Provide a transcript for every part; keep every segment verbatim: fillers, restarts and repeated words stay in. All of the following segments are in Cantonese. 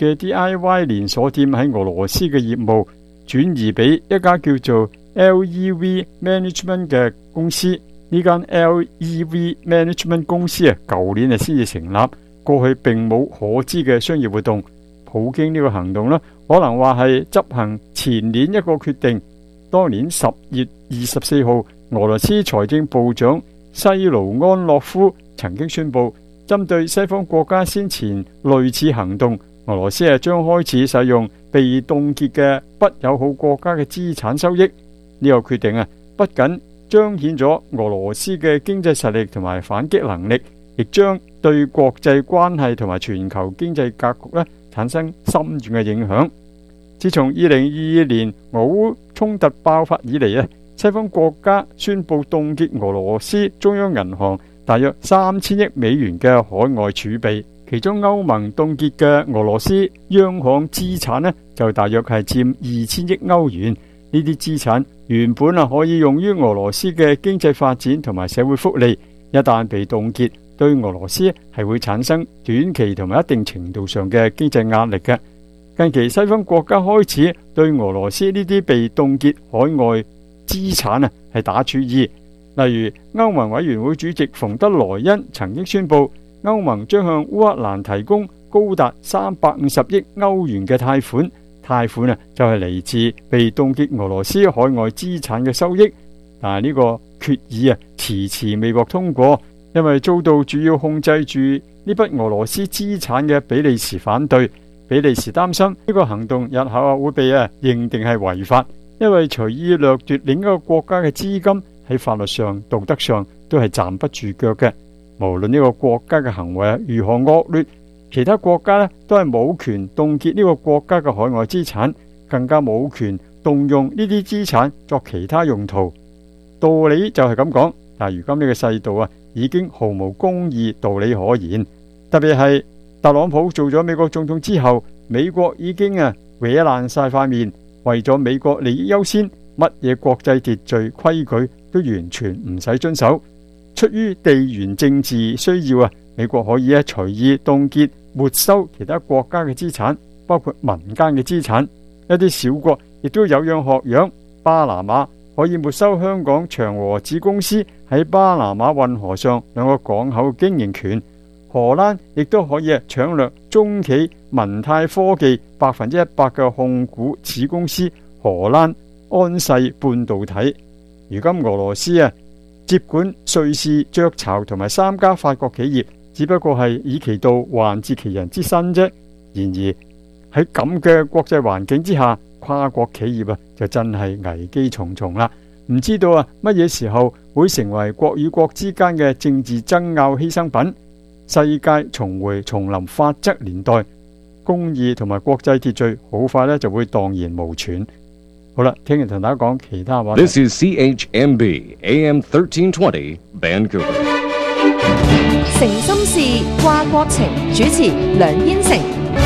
嘅 D I Y 連鎖店喺俄羅斯嘅業務轉移俾一家叫做 L E V Management 嘅公司。呢間 L E V Management 公司啊，舊年啊先至成立，過去並冇可知嘅商業活動。普京呢個行動呢，可能話係執行前年一個決定。當年十月二十四號，俄羅斯財政部長西盧安諾夫曾經宣布，針對西方國家先前類似行動，俄羅斯係將開始使用被凍結嘅不友好國家嘅資產收益。呢個決定啊，不僅彰顯咗俄羅斯嘅經濟實力同埋反擊能力，亦將對國際關係同埋全球經濟格局咧產生深遠嘅影響。自從二零二二年俄烏衝突爆發以嚟啊，西方國家宣布凍結俄羅斯中央銀行大約三千億美元嘅海外儲備，其中歐盟凍結嘅俄羅斯央行資產呢，就大約係佔二千億歐元。呢啲資產原本啊可以用於俄羅斯嘅經濟發展同埋社會福利，一旦被凍結，對俄羅斯係會產生短期同埋一定程度上嘅經濟壓力嘅。近期西方國家開始對俄羅斯呢啲被凍結海外資產啊係打注意，例如歐盟委員會主席馮德萊恩曾經宣布，歐盟將向烏克蘭提供高達三百五十億歐元嘅貸款，貸款啊就係嚟自被凍結俄羅斯海外資產嘅收益。但係呢個決議啊遲遲未獲通過，因為遭到主要控制住呢筆俄羅斯資產嘅比利時反對。比利時擔心呢個行動日後啊會被啊認定係違法，因為隨意掠奪另一個國家嘅資金喺法律上、道德上都係站不住腳嘅。無論呢個國家嘅行為如何惡劣，其他國家呢都係冇權凍結呢個國家嘅海外資產，更加冇權動用呢啲資產作其他用途。道理就係咁講，但係如今呢個世道啊已經毫無公義道理可言。特別係特朗普做咗美國總統之後，美國已經啊搲爛晒塊面，為咗美國利益優先，乜嘢國際秩序規矩都完全唔使遵守。出於地緣政治需要啊，美國可以咧隨意凍結沒收其他國家嘅資產，包括民間嘅資產。一啲小國亦都有樣學樣，巴拿馬可以沒收香港長和子公司喺巴拿馬運河上兩個港口嘅經營權。荷蘭亦都可以搶掠中企文泰科技百分之一百嘅控股子公司荷蘭安世半導體。如今俄羅斯啊接管瑞士雀巢同埋三家法國企業，只不過係以其道還治其人之身啫。然而喺咁嘅國際環境之下，跨國企業啊就真係危機重重啦。唔知道啊乜嘢時候會成為國與國之間嘅政治爭拗犧牲品。世界重回叢林法則年代，公義同埋國際秩序好快咧就會蕩然無存。好啦，聽日同大家講其他話題。 This is C H M B A M thirteen twenty Vancouver。 誠心事掛國情，主持梁燕城。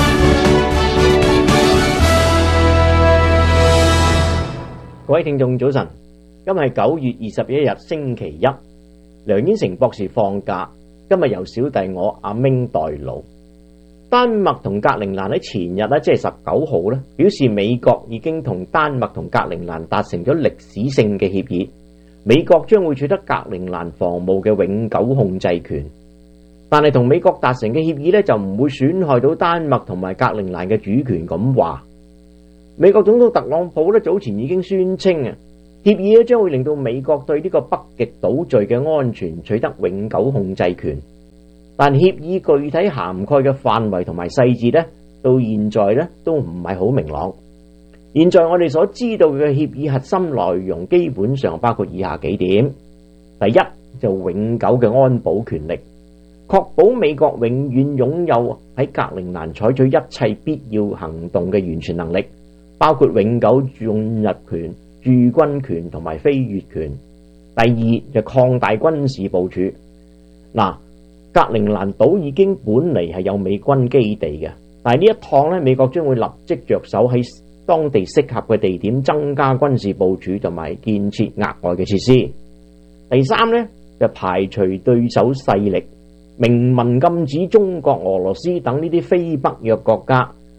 各位聽眾早晨，今日係九月二十一日星期一，梁燕城博士放假。今日由小弟我阿明代勞。丹麥同格陵蘭喺前日咧，即係十九號咧，表示美國已經同丹麥同格陵蘭達成咗歷史性嘅協議，美國將會取得格陵蘭防務嘅永久控制權。但係同美國達成嘅協議咧，就唔會損害到丹麥同埋格陵蘭嘅主權。咁話，美國總統特朗普咧早前已經宣稱啊，協議咧將會令到美國對呢個北極島嶼嘅安全取得永久控制權，但協議具體涵蓋嘅範圍同埋細節咧，到現在咧都唔係好明朗。現在我哋所知道嘅協議核心內容基本上包括以下幾點：第一，就永久嘅安保權力，確保美國永遠擁有喺格陵蘭採取一切必要行動嘅完全能力，包括永久進入權、駐軍權同埋飛越權。第二，就擴大軍事部署。嗱，格陵蘭島已經本嚟係有美軍基地嘅，但係呢一趟咧，美國將會立即着手喺當地適合嘅地點增加軍事部署同埋建設額外嘅設施。第三咧，就排除對手勢力，明文禁止中國、俄羅斯等呢啲非北約國家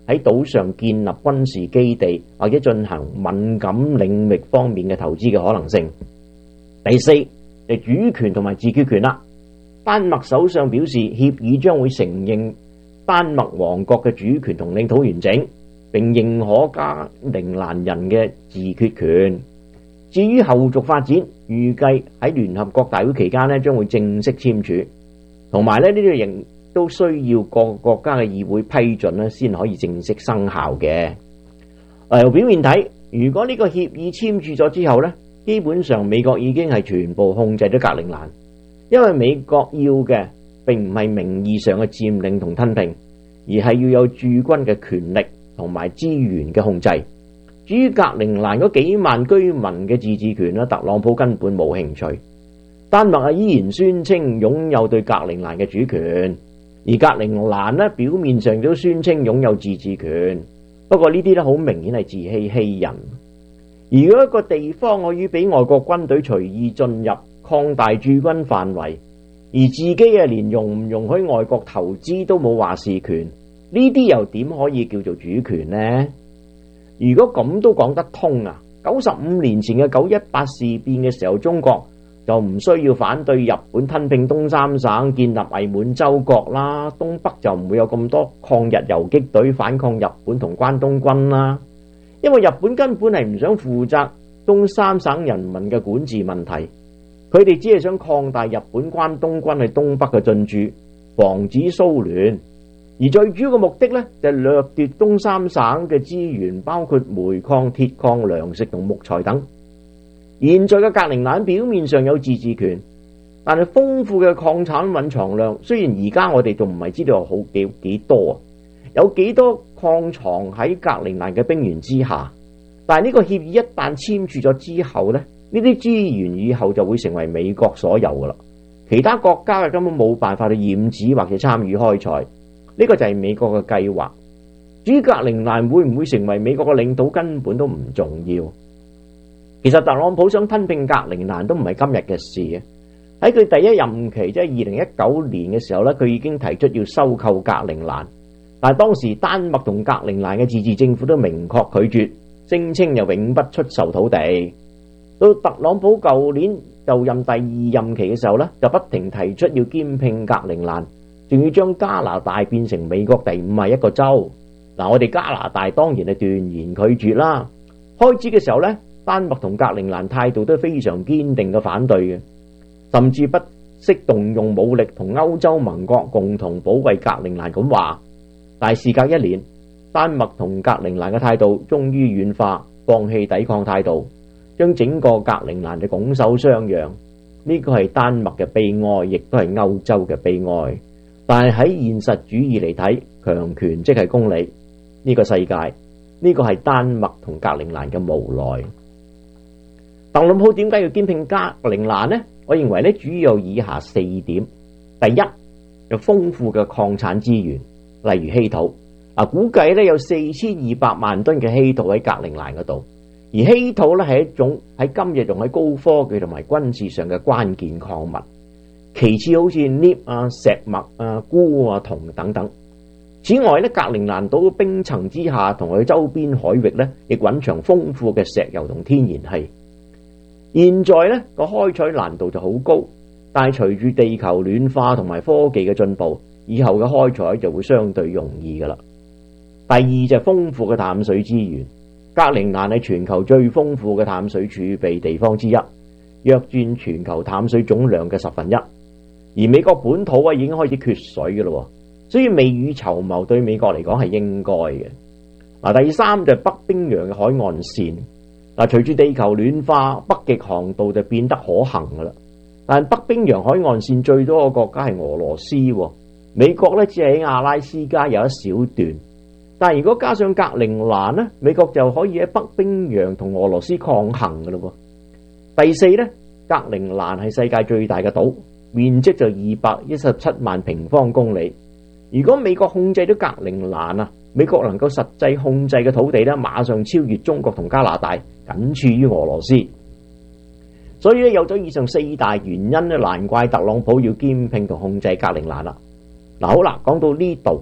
喺島上建立軍事基地或者進行敏感領域方面嘅投資嘅可能性。第四就主權同埋自決權啦。丹麥首相表示，協議將會承認丹麥王國嘅主權同領土完整，並認可加陵蘭人嘅自決權。至於後續發展，預計喺聯合國大會期間咧將會正式簽署，同埋咧呢啲仍都需要各個國家嘅議會批准咧先可以正式生效嘅。由表面睇，如果呢個協議簽署咗之後咧，基本上美國已經係全部控制咗格陵蘭。因為美國要嘅並唔係名義上嘅佔領同吞併，而係要有駐軍嘅權力同埋資源嘅控制。至於格陵蘭嗰幾萬居民嘅自治權，特朗普根本冇興趣。丹麥依然宣稱擁有對格陵蘭嘅主權，而格陵蘭咧表面上都宣稱擁有自治權。不過呢啲咧好明顯係自欺欺人。如果一個地方可以俾外國軍隊隨意進入，擴大駐軍範圍，而自己啊連容唔容許外國投資都冇話事權，呢啲又點可以叫做主權呢？如果咁都講得通啊，九十五年前嘅九一八事變嘅時候，中國就唔需要反對日本吞併東三省，建立偽滿洲國啦，東北就唔會有咁多抗日游擊隊反抗日本同關東軍啦，因為日本根本係唔想負責東三省人民嘅管治問題。佢哋只係想擴大日本關東軍喺東北嘅進駐，防止蘇聯。而最主要嘅目的呢，就係掠奪東三省嘅資源，包括煤礦、鐵礦、糧食同木材等。現在嘅格陵蘭表面上有自治權，但係豐富嘅礦產蘊藏量，雖然而家我哋仲唔係知道好幾幾多啊，有幾多礦藏喺格陵蘭嘅冰原之下。但係呢個協議一旦簽署咗之後呢，呢啲資源以後就會成為美國所有噶啦，其他國家嘅根本冇辦法去染指或者參與開採，呢個就係美國嘅計劃。至於格陵蘭會唔會成為美國嘅領土，根本都唔重要。其實特朗普想吞併格陵蘭都唔係今日嘅事啊！喺佢第一任期，即係二零一九年嘅時候咧，佢已經提出要收購格陵蘭，但係當時丹麥同格陵蘭嘅自治政府都明確拒絕，聲稱又永不出售土地。到特朗普舊年就任第二任期嘅時候咧，就不停提出要兼併格陵蘭，仲要將加拿大變成美國第五十一個州。嗱，我哋加拿大當然係斷然拒絕啦。開始嘅時候咧，丹麥同格陵蘭態度都非常堅定嘅反對嘅，甚至不惜動用武力同歐洲盟國共同保衛格陵蘭咁話。但係事隔一年，丹麥同格陵蘭嘅態度終於軟化，放棄抵抗態度，將整個格陵蘭就拱手相讓。呢個係丹麥嘅悲哀，亦都係歐洲嘅悲哀。但係喺現實主義嚟睇，強權即係公理。呢個世界，呢個係丹麥同格陵蘭嘅無奈。特朗普點解要兼併格陵蘭呢？我認為咧主要有以下四點。第一，有豐富嘅礦產資源，例如稀土。啊，估計咧有四千二百萬噸嘅稀土喺格陵蘭嗰度。而稀土咧係一種喺今日用喺高科技同埋軍事上嘅關鍵礦物。其次好似鎳啊、石墨啊、鈷啊、銅等等。此外咧，格陵蘭島冰層之下同佢周邊海域咧，亦蘊藏豐富嘅石油同天然氣。現在咧個開採難度就好高，但係隨住地球暖化同埋科技嘅進步，以後嘅開採就會相對容易噶啦。第二就係豐富嘅淡水資源，格陵蘭係全球最豐富嘅淡水儲備地方之一，約佔全球淡水總量嘅十分一。而美國本土啊已經開始缺水噶啦，所以未雨綢繆對美國嚟講係應該嘅。嗱，第三就係北冰洋嘅海岸線。嗱，隨住地球暖化，北極航道就變得可行噶啦。但北冰洋海岸線最多嘅國家係俄羅斯，美國咧只係喺阿拉斯加有一小段。但係如果加上格陵蘭咧，美國就可以喺北冰洋同俄羅斯抗衡噶啦。第四咧，格陵蘭係世界最大嘅島，面積就二百一十七萬平方公里。如果美國控制咗格陵蘭啊，美國能夠實際控制嘅土地咧，馬上超越中國同加拿大，僅次於俄羅斯。所以咧，有咗以上四大原因咧，難怪特朗普要兼併同控制格陵蘭啦。嗱，好啦，講到呢度，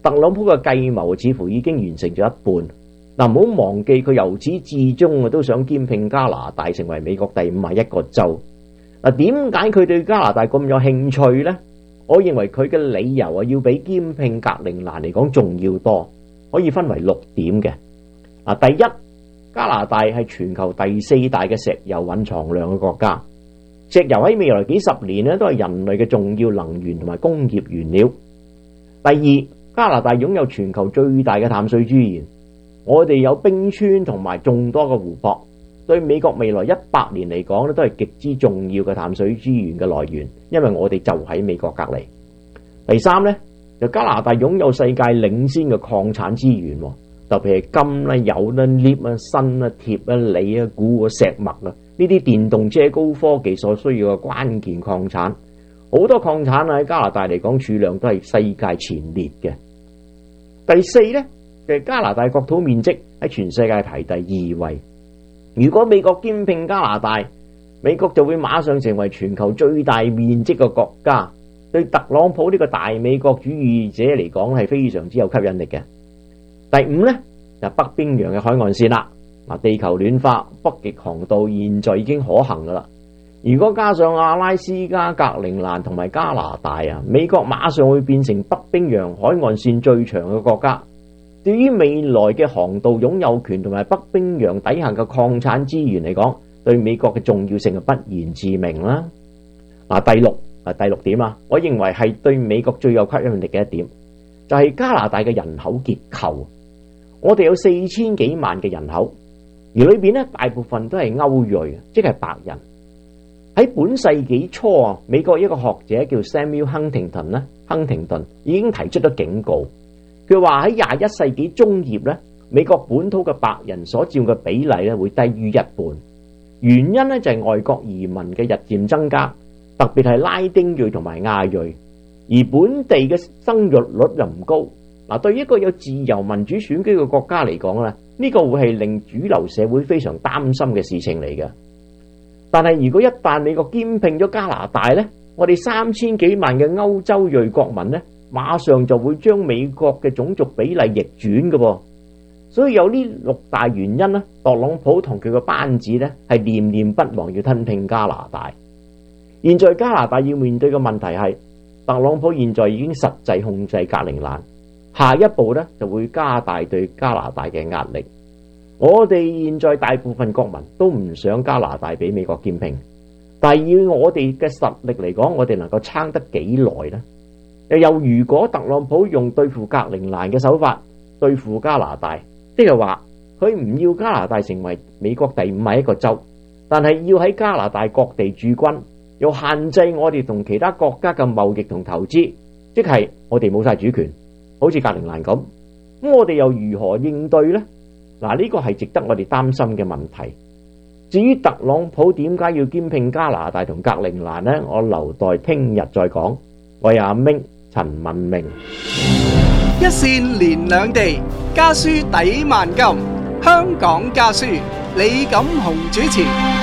特朗普嘅計謀似乎已經完成咗一半。嗱，唔好忘記佢由始至終啊都想兼併加拿大成為美國第五十一個州。嗱，點解佢對加拿大咁有興趣呢？我認為佢嘅理由啊，要比兼併格陵蘭嚟講仲要多，可以分為六點嘅。嗱，第一，加拿大係全球第四大嘅石油蘊藏量嘅國家，石油喺未來幾十年咧都係人類嘅重要能源同埋工業原料。第二，加拿大擁有全球最大嘅淡水資源，我哋有冰川同埋眾多嘅湖泊，對美國未來一百年嚟講咧都係極之重要嘅淡水資源嘅來源，因為我哋就喺美國隔離。第三呢，就加拿大擁有世界領先嘅礦產資源，特別係金啦、油啦、鎳啊、鋅啊、鐵啊、鋰啊、鈷啊、石墨啊，呢啲電動車高科技所需要嘅關鍵礦產，好多礦產喺加拿大嚟講儲量都係世界前列嘅。第四呢，就係加拿大國土面積喺全世界排第二位。如果美國兼併加拿大，美國就會馬上成為全球最大面積嘅國家，對特朗普呢個大美國主義者嚟講係非常之有吸引力嘅。第五呢，就北冰洋嘅海岸線啦。嗱，地球暖化，北極航道現在已經可行噶啦。如果加上阿拉斯加、格陵蘭同埋加拿大啊，美國馬上會變成北冰洋海岸線最長嘅國家。對於未來嘅航道擁有權同埋北冰洋底下嘅礦產資源嚟講，對美國嘅重要性係不言自明啦。嗱，第六啊，第六點啊，我認為係對美國最有吸引力嘅一點，就係加拿大嘅人口結構。我哋有四千幾萬嘅人口，而裏邊咧大部分都係歐裔，即係白人。喺本世紀初啊，美國一個學者叫 Samuel Huntington 咧，亨廷頓已經提出咗警告。佢話喺廿一世紀中葉咧，美國本土嘅白人所佔嘅比例咧會低於一半。原因咧就係外國移民嘅日漸增加，特別係拉丁裔同埋亞裔，而本地嘅生育率又唔高。嗱，對於一個有自由民主選舉嘅國家嚟講咧，呢個會係令主流社會非常擔心嘅事情嚟嘅。但係如果一旦美國兼併咗加拿大咧，我哋三千幾萬嘅歐洲裔國民咧，馬上就會將美國嘅種族比例逆轉嘅噃。所以有呢六大原因咧，特朗普同佢個班子咧係念念不忘要吞併加拿大。現在加拿大要面對嘅問題係，特朗普現在已經實際控制格陵蘭，下一步咧就會加大對加拿大嘅壓力。我哋現在大部分國民都唔想加拿大俾美國兼併，但係以我哋嘅實力嚟講，我哋能夠撐得幾耐呢？又又如果特朗普用對付格陵蘭嘅手法對付加拿大，即係話佢唔要加拿大成為美國第五十一個州，但係要喺加拿大各地駐軍，又限制我哋同其他國家嘅貿易同投資，即係我哋冇晒主權，好似格陵蘭咁。咁我哋又如何應對呢？嗱，呢個係值得我哋擔心嘅問題。至於特朗普點解要兼併加拿大同格陵蘭呢？我留待聽日再講。我係阿明陳文明。 一線連兩地，家書抵萬金。香港家書，李錦雄主持。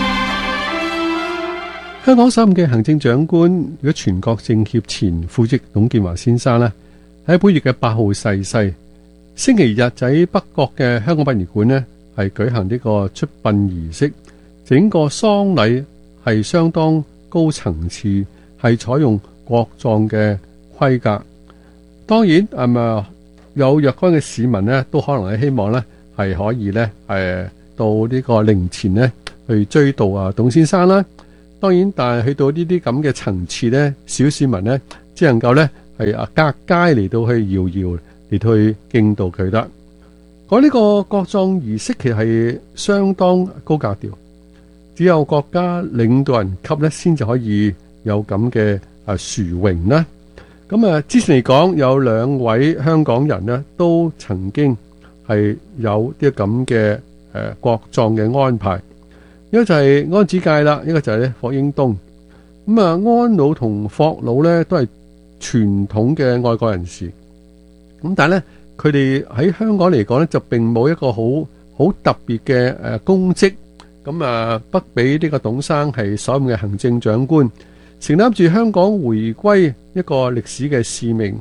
香港首任嘅行政長官，如果全國政協前副主席董建華先生呢，喺本月嘅八號逝世。星期日就喺北角嘅香港殯儀館呢，係舉行呢個出殯儀式。整個喪禮係相當高層次，係採用國葬嘅規格。當然，係咪有若干嘅市民呢，都可能係希望呢係可以呢係到呢個靈前呢去追悼啊董先生啦。當然，但係去到呢啲咁嘅層次呢，小市民呢只能夠呢係啊隔街嚟到去遙遙嚟到去敬悼佢得。講呢個國葬儀式其實係相當高格調，只有國家領導人級咧先至可以有咁嘅啊殊榮啦。咁啊，之前嚟講有兩位香港人呢都曾經係有啲咁嘅誒國葬嘅安排，一個就係安子介啦，一個就係咧霍英東。咁啊，安老同霍老咧都係傳統嘅愛國人士。咁但係咧，佢哋喺香港嚟講咧，就並冇一個好好特別嘅誒功績。咁啊，不比呢個董生係首任嘅行政長官，承擔住香港回歸一個歷史嘅使命，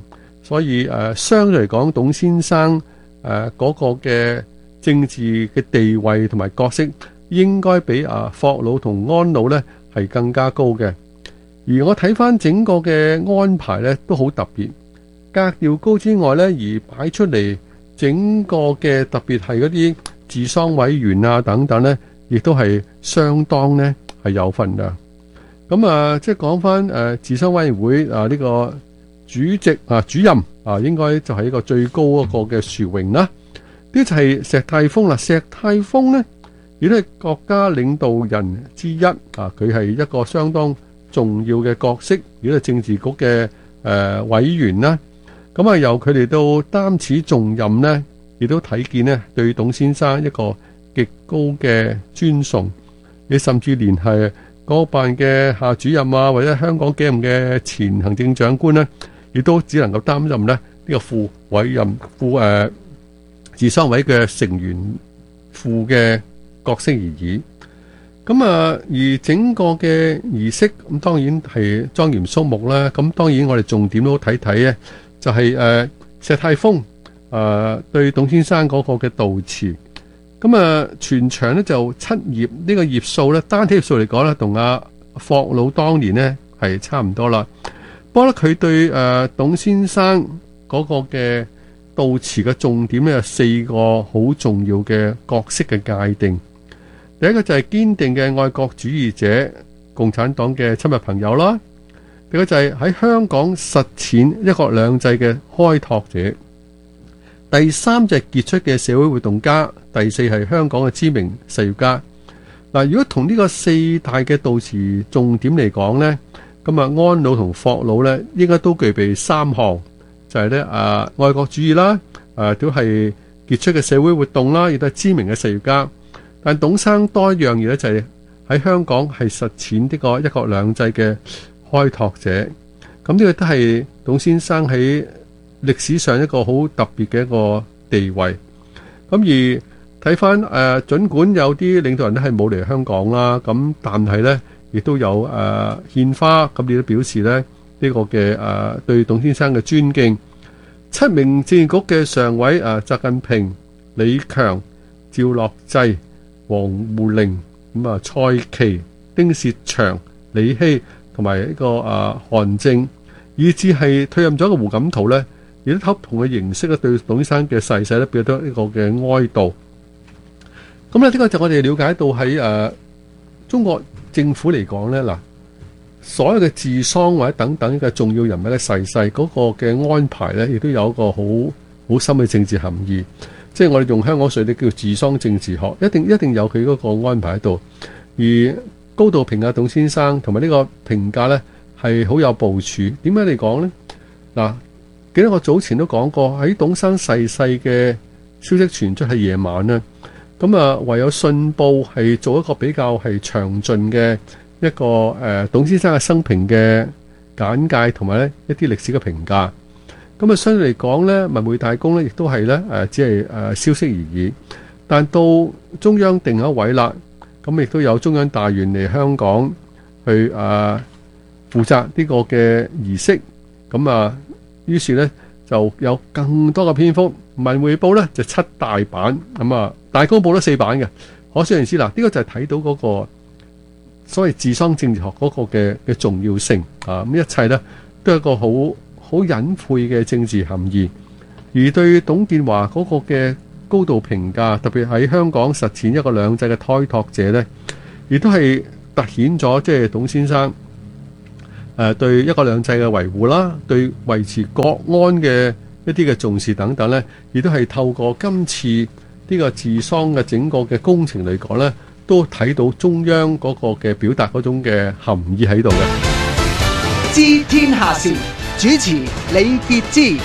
所以誒、呃、相對嚟講，董先生誒嗰、呃那個嘅政治嘅地位同埋角色，應該比啊霍魯同安魯咧係更加高嘅。而我睇翻整個嘅安排咧，都好特別，格調高之外咧，而擺出嚟整個嘅特別係嗰啲治喪委員啊等等咧，亦都係相當咧係有份量。咁啊，即係講翻誒治喪委員會啊呢個主席啊主任啊，應該就係一個最高一個嘅殊榮啦。呢就係石泰峰啦，石泰峰咧亦都係國家領導人之一啊，佢係一個相當重要嘅角色，亦都係政治局嘅誒、呃、委員啦。咁啊，由佢哋到擔此重任呢，亦都睇見呢對董先生一個極高嘅尊崇。你甚至連係嗰辦嘅夏主任啊，或者香港幾任嘅前行政長官呢，亦都只能夠擔任呢呢、這個副委任副誒治喪委嘅成員副嘅角色而已。咁啊，而整個嘅儀式咁當然係莊嚴肅穆啦。咁當然我哋重點都睇睇咧，就係、是、誒、呃、石泰峰誒、呃、對董先生嗰個嘅悼詞。咁啊，全場咧就七頁，呢、這個頁數咧單體頁數嚟講咧，同阿霍魯當年咧係差唔多啦。不過咧，佢對誒、呃、董先生嗰個嘅悼詞嘅重點咧，有四個好重要嘅角色嘅界定。第一個就係堅定嘅愛國主義者，共產黨嘅親密朋友啦。第二個就係喺香港實踐一國兩制嘅開拓者。第三就係傑出嘅社會活動家。第四係香港嘅知名實業家。嗱，如果同呢個四大嘅悼詞重點嚟講呢，咁啊安魯同霍魯呢應該都具備三項，就係咧啊愛國主義啦，啊都係傑出嘅社會活動啦，亦都係知名嘅實業家。但董生多一樣嘢咧，就係喺香港係實踐呢個一國兩制嘅開拓者。咁呢個都係董先生喺歷史上一個好特別嘅一個地位。咁而睇翻誒，儘管有啲領導人都係冇嚟香港啦，咁但係咧亦都有誒獻花，咁亦都表示咧呢個嘅誒對董先生嘅尊敬。七名政治局嘅常委誒，習近平、李強、趙樂際、王滬寧，咁啊蔡奇、丁薛祥、李希同埋呢個誒韓正，以至係退任咗嘅胡錦濤咧，亦都不同嘅形式咧對董先生嘅逝世咧表達呢個嘅哀悼。咁咧呢個就我哋了解到喺誒、呃、中國政府嚟講咧，嗱所有嘅治喪或者等等嘅重要人物嘅逝世嗰個嘅安排咧，亦都有一個好好深嘅政治含義。即係我哋用香港術語叫治喪政治學，一定一定有佢嗰個安排喺度。而高度評價董先生同埋呢個評價咧係好有部署。點解嚟講咧？嗱，記得我早前都講過，喺董生逝世嘅消息傳出係夜晚咧。咁啊，唯有信報係做一個比較係詳盡嘅一個誒、呃、董先生嘅生平嘅簡介，同埋咧一啲歷史嘅評價。咁啊，相對嚟講咧，文匯大公咧亦都係咧誒，只係誒、呃、消息而已。但到中央定一位啦，咁亦都有中央大員嚟香港去誒、呃、負責呢個嘅儀式。咁啊，於是咧就有更多嘅篇幅。文匯報咧就七大版，咁啊大公報都四版嘅。可想而知啦，呢、這個就係睇到嗰個所謂治喪政治學嗰個嘅嘅重要性啊！咁一切咧都係一個好好隱晦嘅政治含義。而對董建華嗰個嘅高度評價，特別喺香港實踐一國兩制嘅開拓者咧，亦都係凸顯咗即係董先生誒對一國兩制嘅維護啦，對維持國安嘅一啲嘅重視等等咧，亦都係透過今次呢個治喪嘅整個嘅工程嚟講咧，都睇到中央嗰個嘅表達嗰種嘅含義喺度嘅。 知天下事，主持李傑之。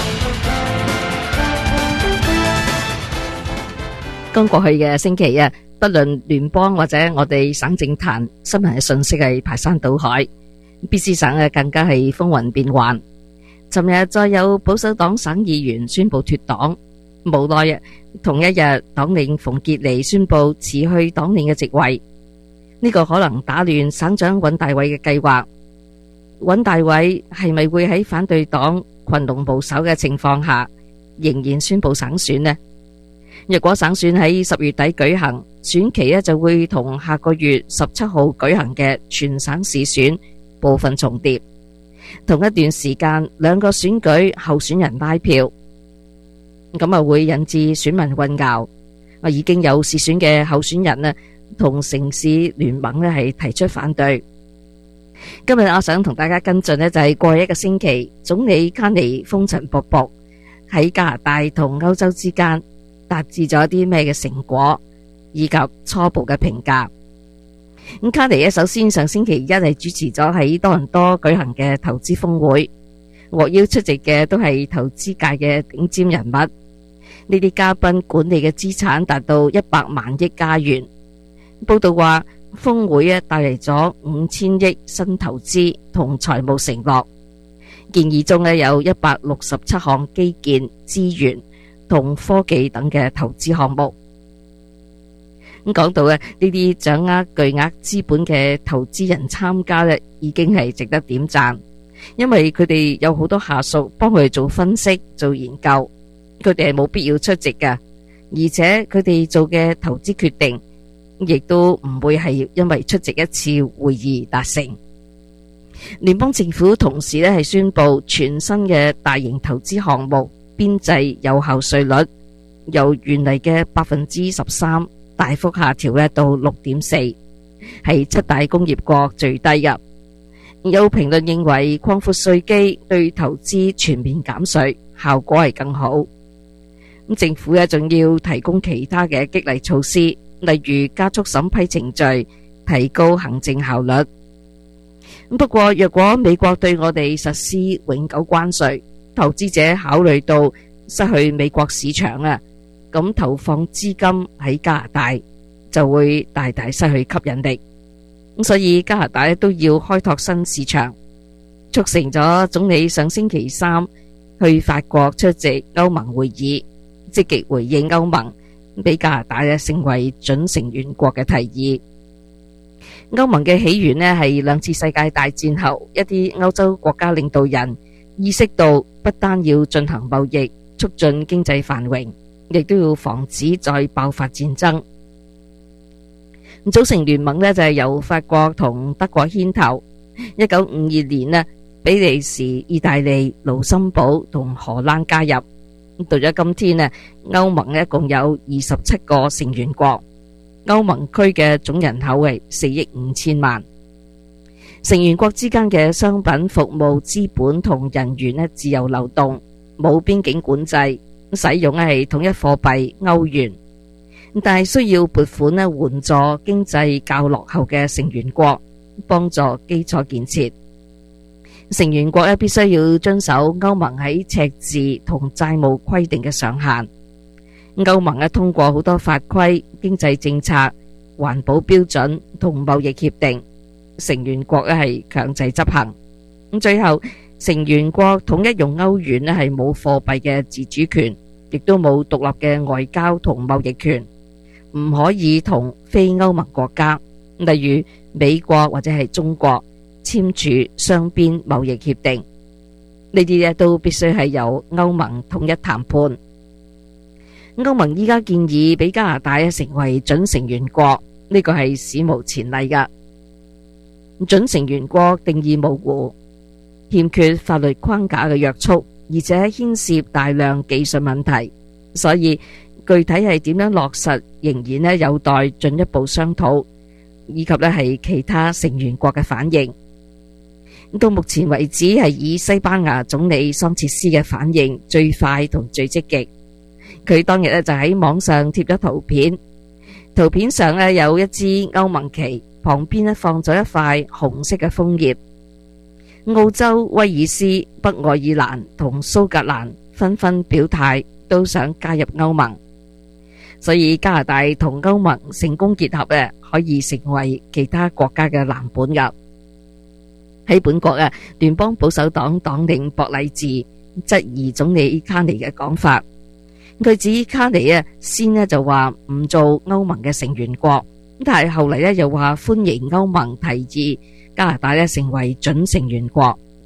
剛過去嘅星期啊，不論聯邦或者我哋省政壇，新聞嘅信息係排山倒海，B C 省啊更加係風雲變幻。尋日再有保守黨省議員宣布脫黨，無奈啊，同一日黨領馮傑離宣布辭去黨領嘅職位，呢、這個可能打亂省長尹大偉嘅計劃。尹大偉係咪會喺反對黨群龍無首嘅情況下，仍然宣布省選呢？若果省選喺十月底舉行，選期呢就會同下個月十七號舉行嘅全省市選部分重疊。同一段時間，兩個選舉候選人拉票，咁啊會引致選民混淆。啊，已經有市選嘅候選人呢，同城市聯盟呢係提出反對。今日我想同大家跟進呢，就係過去一個星期，總理卡尼風塵僕僕喺加拿大同歐洲之間達至咗啲咩嘅成果，以及初步嘅評價。咁卡尼呢，首先上星期一係主持咗喺多倫多舉行嘅投資峰會，獲邀出席嘅都係投資界嘅頂尖人物。呢啲嘉賓管理嘅資產達到一百萬億加元。報道話，峰會咧帶嚟咗五千億新投資同財務承諾，建議中咧有一百六十七項基建、資源同科技等嘅投資項目。咁講到咧呢啲掌握巨額資本嘅投資人參加咧，已經係值得點讚，因為佢哋有好多下屬幫佢哋做分析、做研究，佢哋係冇必要出席嘅，而且佢哋做嘅投資決定，亦都唔會係因為出席一次會議達成。聯邦政府同時咧係宣布全新嘅大型投資項目邊際有效稅率由原嚟嘅百分之十三大幅下調咧到六點四，係七大工業國最低嘅。有評論認為擴闊稅基對投資全面減稅效果係更好。咁政府咧仲要提供其他嘅激勵措施，例如加速審批程序，提高行政效率。不過，若果美國對我哋實施永久關稅，投資者考慮到失去美國市場啊，咁投放資金喺加拿大就會大大失去吸引力。咁所以加拿大都要開拓新市場，促成咗總理上星期三去法國出席歐盟會議，積極回應歐盟俾加拿大咧成為準成員國嘅提議。歐盟嘅起源咧係兩次世界大戰後，一啲歐洲國家領導人意識到不單要進行貿易，促進經濟繁榮，亦都要防止再爆發戰爭。組成聯盟咧就係由法國同德國牽頭。一九五二年咧，比利時、意大利、盧森堡同荷蘭加入。到咗今天咧，歐盟咧共有二十七個成員國，歐盟區嘅總人口係四億五千萬。成員國之間嘅商品、服務、資本同人員咧自由流動，冇邊境管制，使用係統一貨幣歐元。但係需要撥款咧援助經濟較落後嘅成員國，幫助基礎建設。成員國咧必須要遵守歐盟喺赤字同債務規定嘅上限。歐盟咧通過好多法規、經濟政策、環保標準同貿易協定，成員國咧係強制執行。咁最後，成員國統一用歐元咧係冇貨幣嘅自主權，亦都冇獨立嘅外交同貿易權，唔可以同非歐盟國家，例如美國或者係中國簽署雙邊貿易協定。呢啲咧都必須係由歐盟統一談判。歐盟依家建議俾加拿大成為準成員國，呢個係史無前例噶。準成員國定義模糊，欠缺法律框架嘅約束，而且牽涉大量技術問題，所以具體係點樣落實，仍然咧有待進一步商討，以及咧係其他成員國嘅反應。到目前為止，係以西班牙總理桑切斯嘅反應最快同最積極。佢當日咧就喺網上貼咗圖片，圖片上咧有一支歐盟旗，旁邊咧放咗一塊紅色嘅楓葉。澳洲、威爾斯、北愛爾蘭同蘇格蘭紛紛表態，都想加入歐盟。所以加拿大同歐盟成功結合咧，可以成為其他國家嘅藍本噶。喺本國啊，聯邦保守黨黨領博禮治質疑總理卡尼嘅講法。佢指卡尼啊，先咧就話唔做歐盟嘅成員國，但係後嚟咧又話歡迎歐盟提議加拿大咧成為準成員國。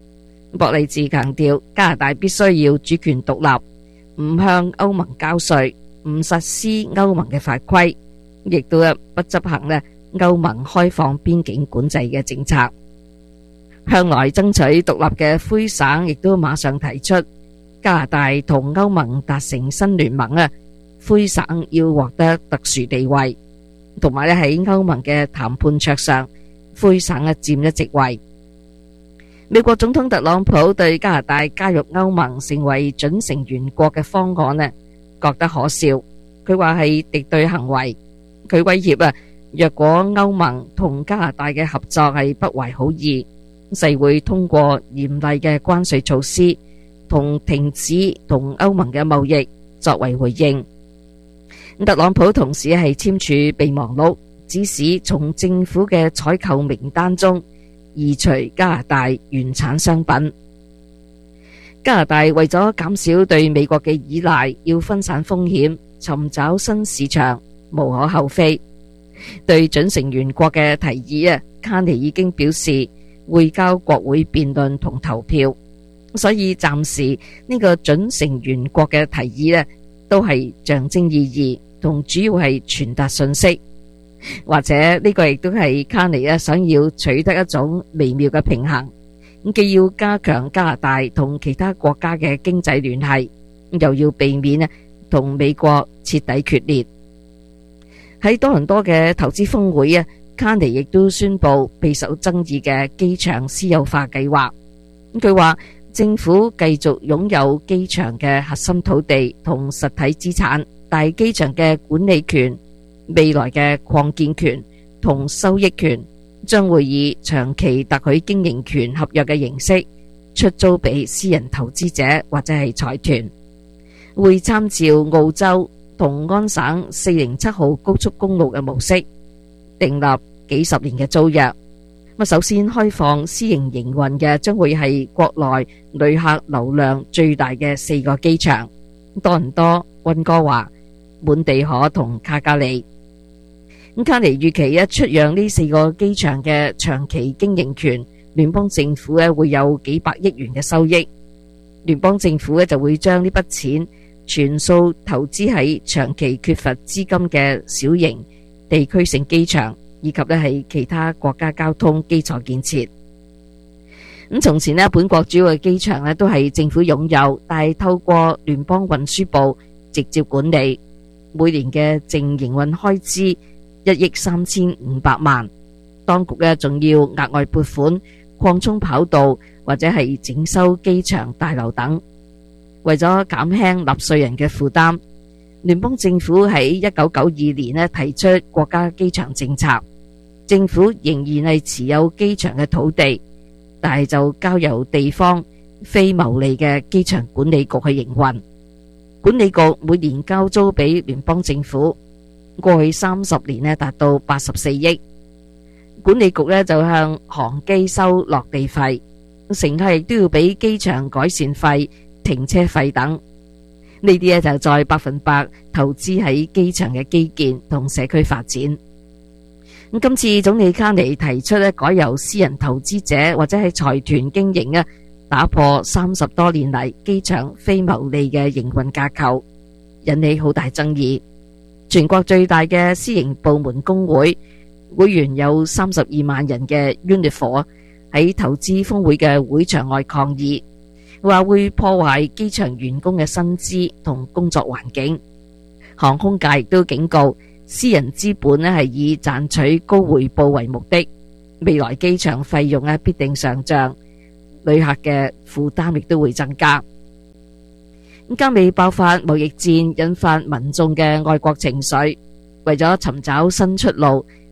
博利治強調，加拿大必須要主權獨立，唔向歐盟交稅，唔實施歐盟嘅法規，亦都不執行咧歐盟開放邊境管制嘅政策。向來爭取獨立嘅魁省亦都馬上提出，加拿大同歐盟達成新聯盟啊，魁省要獲得特殊地位，同埋咧喺歐盟嘅談判桌上，魁省啊佔一席位。美國總統特朗普對加拿大加入歐盟成為準成員國嘅方案呢，覺得可笑。佢話係敵對行為，佢威脅啊，若果歐盟同加拿大嘅合作係不懷好意，勢會通過嚴厲嘅關稅措施同停止同歐盟嘅貿易作為回應。特朗普同時係簽署備忘錄，指使從政府嘅採購名單中移除加拿大原產商品。加拿大為咗減少對美國嘅依賴，要分散風險，尋找新市場，無可厚非。對準成員國嘅提議啊，卡尼已經表示會交國會辯論同投票，所以暫時呢個準成員國嘅提議呢，都係象徵意義，同主要係傳達信息。或者呢個亦都係卡尼啊想要取得一種微妙嘅平衡，既要加強加拿大同其他國家嘅經濟聯繫，又要避免啊同美國徹底決裂。喺多倫多嘅投資峰會啊，卡尼亦都宣布備受爭議嘅機場私有化計劃。佢話政府繼續擁有機場嘅核心土地同實體資產，但係機場嘅管理權、未來嘅擴建權同收益權將會以長期特許經營權合約嘅形式出租俾私人投資者或者係財團，會參照澳洲同安省四零七號高速公路嘅模式，訂立幾十年嘅租約。首先開放私營營運嘅將會係國內旅客流量最大嘅四個機場：多倫多、溫哥華、滿地可同卡加里。卡尼預期一出讓呢四個機場嘅長期經營權，聯邦政府咧會有幾百億元嘅收益。聯邦政府咧就會將呢筆錢全數投資喺長期缺乏資金嘅小型地區性機場，以及咧係其他國家交通基礎建設。咁從前咧，本國主要嘅機場咧都係政府擁有，但係透過聯邦運輸部直接管理，每年嘅淨營運開支一億三千五百萬，當局咧仲要額外撥款擴充跑道或者係整修機場大樓等。為咗減輕納稅人嘅負擔，聯邦政府喺一九九二年咧提出國家機場政策，政府仍然係持有機場嘅土地，但係就交由地方非牟利嘅機場管理局去營運。管理局每年交租俾聯邦政府，過去三十年咧達到八十四億。管理局咧就向航機收落地費，乘客亦都要俾機場改善費、停車費等。呢啲咧就再百分百投資喺機場嘅基建同社區發展。咁今次總理卡尼提出咧改由私人投資者或者係財團經營啊，打破三十多年嚟機場非牟利嘅營運架構，引起好大爭議。全國最大嘅私營部門工會會員有三十二萬人嘅 Unifor 喺投資峰會嘅會場外抗議，話會破壞機場員工嘅薪資同工作環境。航空界亦都警告，私人資本咧係以賺取高回報為目的，未來機場費用咧必定上漲，旅客嘅負擔亦都會增加。加美爆發貿易戰，引發民眾嘅愛國情緒，為咗尋找新出路，